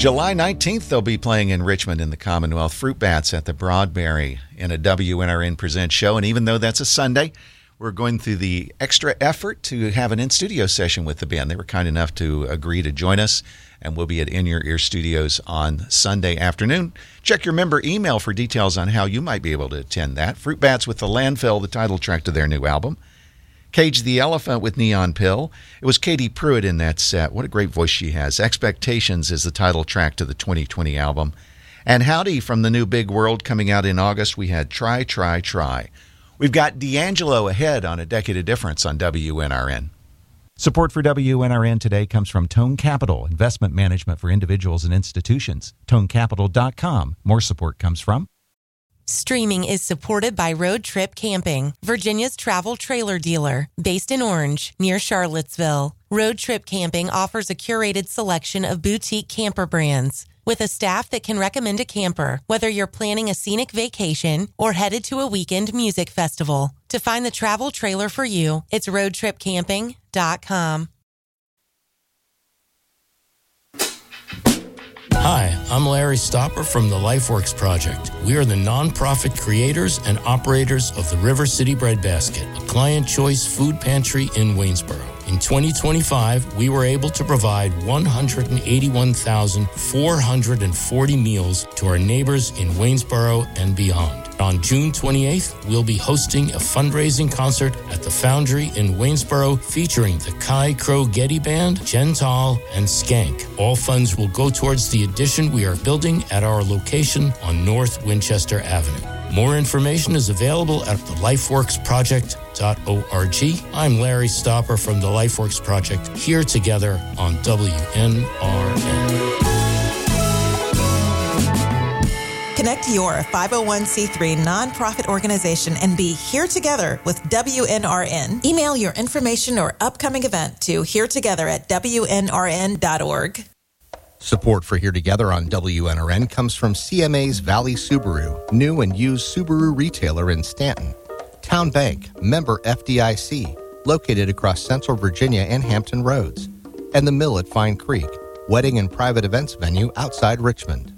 July 19th, they'll be playing in Richmond in the Commonwealth Fruit Bats at the Broadberry in a WNRN Presents show. And even though that's a Sunday, we're going through the extra effort to have an in-studio session with the band. They were kind enough to agree to join us, and we'll be at In Your Ear Studios on Sunday afternoon. Check your member email for details on how you might be able to attend that. Fruit Bats with The Landfill, the title track to their new album. Cage the Elephant with Neon Pill. It was Katie Pruitt in that set. What a great voice she has. Expectations is the title track to the 2020 album. And Howdy from the new Big World coming out in August. We had Try, Try, Try. We've got D'Angelo ahead on A Decade of Difference on WNRN. Support for WNRN today comes from Tone Capital, investment management for individuals and institutions. ToneCapital.com. More support comes from Streaming is supported by Road Trip Camping, Virginia's travel trailer dealer, based in Orange, near Charlottesville. Road Trip Camping offers a curated selection of boutique camper brands with a staff that can recommend a camper, whether you're planning a scenic vacation or headed to a weekend music festival. To find the travel trailer for you, it's roadtripcamping.com. Hi, I'm Larry Stopper from the LifeWorks Project. We are the nonprofit creators and operators of the River City Bread Basket, a client choice food pantry in Waynesboro. In 2025, we were able to provide 181,440 meals to our neighbors in Waynesboro and beyond. On June 28th, we'll be hosting a fundraising concert at the Foundry in Waynesboro featuring the Kai Crow Getty Band, Gental, and Skank. All funds will go towards the addition we are building at our location on North Winchester Avenue. More information is available at thelifeworksproject.org. I'm Larry Stopper from the LifeWorks Project, here together on WNRN. Connect your 501c3 nonprofit organization and be here together with WNRN. Email your information or upcoming event to heretogether@WNRN.org. Support for Here Together on WNRN comes from CMA's Valley Subaru, new and used Subaru retailer in Stanton. Town Bank, member FDIC, located across Central Virginia and Hampton Roads. And the Mill at Fine Creek, wedding and private events venue outside Richmond.